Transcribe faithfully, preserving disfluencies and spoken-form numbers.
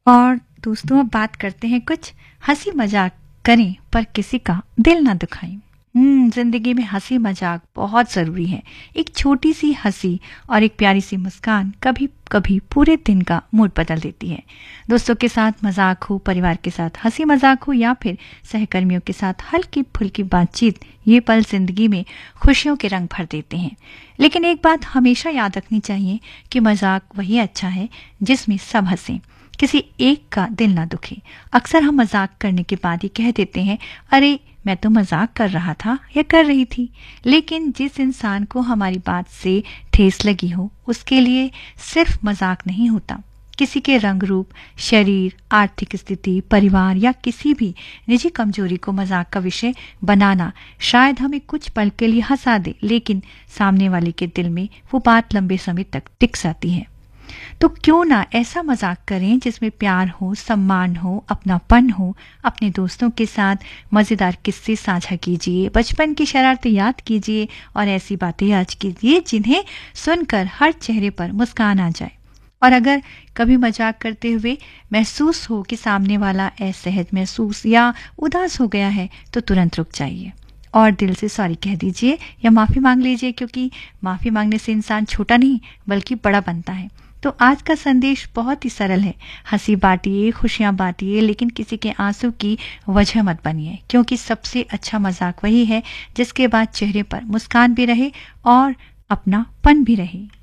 और दोस्तों अब बात करते हैं कुछ हंसी मजाक करें पर किसी का दिल ना दुखाएं। हम्म जिंदगी में हंसी मजाक बहुत जरूरी है। एक छोटी सी हंसी और एक प्यारी सी मुस्कान कभी कभी पूरे दिन का मूड बदल देती है। दोस्तों के साथ मजाक हो, परिवार के साथ हंसी मजाक हो या फिर सहकर्मियों के साथ हल्की फुल्की बातचीत, ये पल जिंदगी में खुशियों के रंग भर देते हैं। लेकिन एक बात हमेशा याद रखनी चाहिए कि मजाक वही अच्छा है जिसमें सब हंसें, किसी एक का दिल ना दुखे। अक्सर हम मजाक करने के बाद ही कह देते हैं, अरे मैं तो मजाक कर रहा था या कर रही थी। लेकिन जिस इंसान को हमारी बात से ठेस लगी हो उसके लिए सिर्फ मजाक नहीं होता। किसी के रंग रूप, शरीर, आर्थिक स्थिति, परिवार या किसी भी निजी कमजोरी को मजाक का विषय बनाना शायद हमें कुछ पल के लिए हंसा दे, लेकिन सामने वाले के दिल में वो बात लंबे समय तक टिक जाती है। तो क्यों ना ऐसा मजाक करें जिसमें प्यार हो, सम्मान हो, अपनापन हो। अपने दोस्तों के साथ मजेदार किस्से साझा कीजिए, बचपन की शरारतें याद कीजिए और ऐसी बातें याद कीजिए जिन्हें सुनकर हर चेहरे पर मुस्कान आ जाए। और अगर कभी मजाक करते हुए महसूस हो कि सामने वाला असहज महसूस या उदास हो गया है तो तुरंत रुक जाइए और दिल से सॉरी कह दीजिए या माफी मांग लीजिए, क्योंकि माफी मांगने से इंसान छोटा नहीं बल्कि बड़ा बनता है। तो आज का संदेश बहुत ही सरल है, हंसी बांटिए, खुशियां बांटिए, लेकिन किसी के आंसू की वजह मत बनिए, क्योंकि सबसे अच्छा मजाक वही है जिसके बाद चेहरे पर मुस्कान भी रहे और अपनापन भी रहे।